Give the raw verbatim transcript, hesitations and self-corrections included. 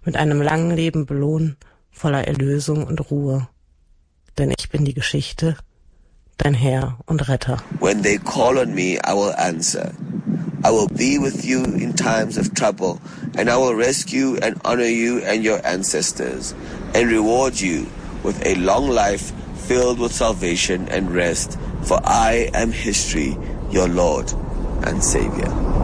mit einem langen Leben belohnen, voller Erlösung und Ruhe. Denn ich bin die Geschichte, dein Herr und Retter. When they call on me, I will answer. I will be with you in times of trouble, and I will rescue and honor you and your ancestors, and reward you with a long life filled with salvation and rest, for I am history, your Lord and Savior.